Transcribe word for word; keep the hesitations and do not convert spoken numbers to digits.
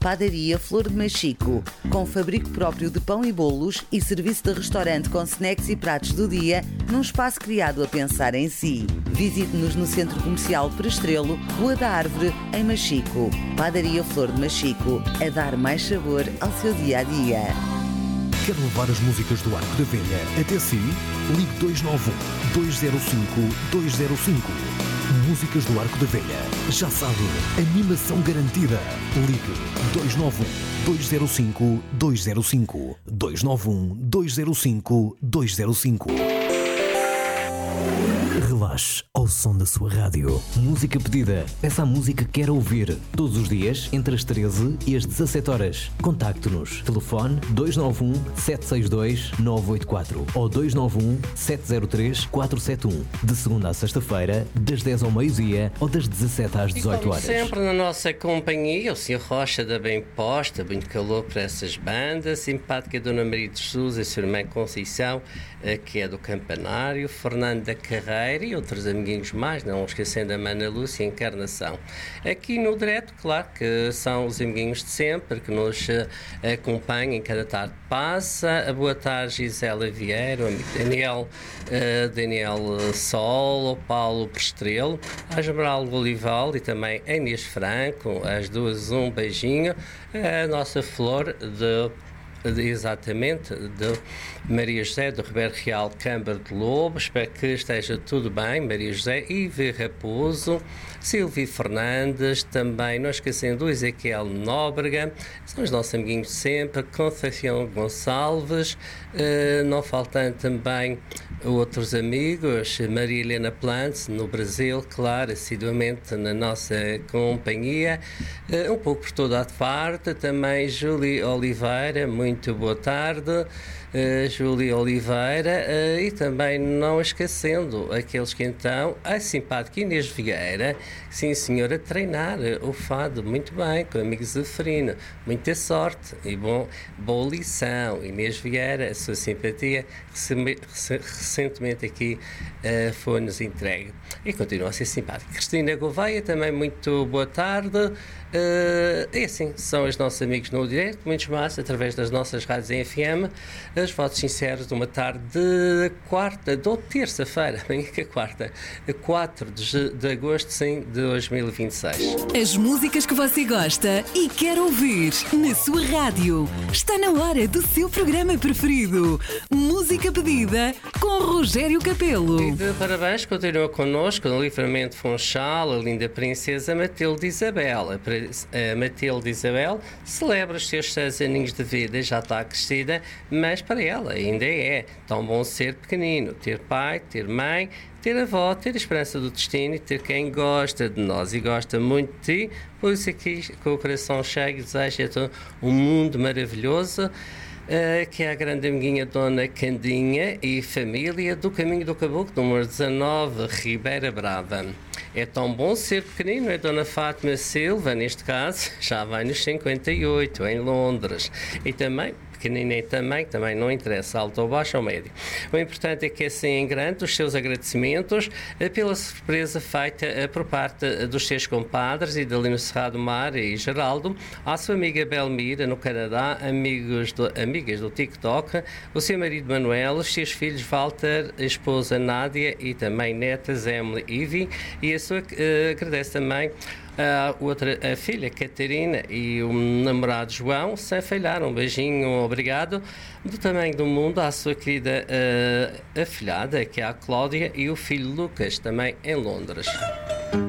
Padaria Flor de Machico, com fabrico próprio de pão e bolos e serviço de restaurante com snacks e pratos do dia, num espaço criado a pensar em si. Visite-nos no Centro Comercial Prestrelo, Rua da Árvore, em Machico. Padaria Flor de Machico, a dar mais sabor ao seu dia-a-dia. Quer levar as músicas do Arco da Velha até si? Ligue dois nove um, dois zero cinco, dois zero cinco. Músicas do Arco da Velha. Já sabe, animação garantida. Ligue dois nove um, dois zero cinco, dois zero cinco. dois nove um, dois zero cinco, dois zero cinco. Relaxe ao som da sua rádio. Música pedida. Peça a música que quer ouvir. Todos os dias, entre as treze e as dezassete horas. Contacte-nos. Telefone dois nove um, sete seis dois, nove oito quatro ou dois nove um, sete zero três, quatro sete um. De segunda a sexta-feira, das dez ao meio-dia ou das dezassete às dezoito horas. E como sempre na nossa companhia, o senhor Rocha da Bem Posta, muito calor para essas bandas, simpática Dona Maria de Jesus, a sua irmã Conceição, que é do Campanário, Fernando da Carreira e outros amiguinhos mais, não esquecendo a Mana Lúcia e a Encarnação. Aqui no direto, claro que são os amiguinhos de sempre que nos acompanham em cada tarde passa. A boa tarde, Gisela Vieira, o amigo Daniel, uh, Daniel Sol, o Paulo Prestrelo, a Esmeralda Olival e também a Inês Franco, as duas um beijinho, a nossa Flor de De, exatamente, de Maria José do Ribeiro Real, Câmara de Lobo. Espero que esteja tudo bem, Maria José, Ive Raposo, Silvio Fernandes, também não esquecendo do Ezequiel Nóbrega, são os nossos amiguinhos de sempre, Conceição Gonçalves, uh, não faltando também outros amigos, Maria Helena Plantz, no Brasil, claro, assiduamente na nossa companhia, uh, um pouco por toda a parte, também Júlia Oliveira, muito boa tarde, uh, Júlia Oliveira, uh, e também não esquecendo aqueles que então, a simpática Inês Vieira, sim senhora, treinar o fado, muito bem, com o amigo Zeferino, muita sorte e bom, boa lição. Inês Vieira, a sua simpatia, recentemente aqui uh, foi-nos entregue e continua a ser simpática. Cristina Gouveia, também muito boa tarde. Uh, e assim, são os nossos amigos no direto, muitos mais, através das nossas rádios em F M, os votos sinceros de uma tarde de quarta, ou terça-feira, bem que é quarta, quatro de agosto, sim, de dois mil e vinte e seis. As músicas que você gosta e quer ouvir na sua rádio. Está na hora do seu programa preferido. Música pedida com Rogério Capelo. E de parabéns, continua connosco no Livramento Funchal, a linda princesa Matilde Isabel. A Matilde Isabel celebra os seus seis aninhos de vida, já está crescida, mas para ela ainda é tão bom ser pequenino, ter pai, ter mãe, ter avó, ter a esperança do destino e ter quem gosta de nós e gosta muito de ti. Por isso aqui, com o coração cheio, desejo um mundo maravilhoso. Uh, que é a grande amiguinha Dona Candinha e família do Caminho do Caboclo, número dezanove, Ribeira Brava. É tão bom ser pequenino, é Dona Fátima Silva, neste caso, já vai nos cinquenta e oito, em Londres. E também, pequenino também, também não interessa, alto ou baixo ou médio. O importante é que assim em grande os seus agradecimentos pela surpresa feita por parte dos seus compadres e dali no Cerrado Mar e Geraldo, à sua amiga Belmira no Canadá, amigos do, amigas do TikTok, o seu marido Manuel, os seus filhos Walter, a esposa Nádia e também netas Emily e Ivy, e a sua, uh, agradece também a outra a filha Catarina e o namorado João, sem falhar. Um beijinho, obrigado do tamanho do mundo à sua querida uh, afilhada, que é a Cláudia, e o filho Lucas, também em Londres.